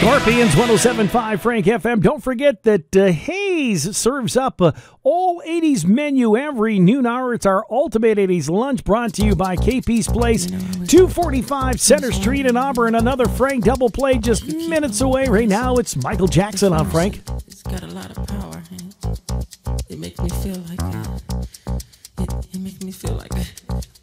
Scorpions 107.5 Frank FM. Don't forget that Hayes serves up all 80s menu every noon hour. It's our Ultimate 80s Lunch brought to you by KP's Place, 245 Center Street in Auburn. Another Frank double play just minutes away. Right now, it's Michael Jackson on Frank. It's got a lot of power. It makes me feel like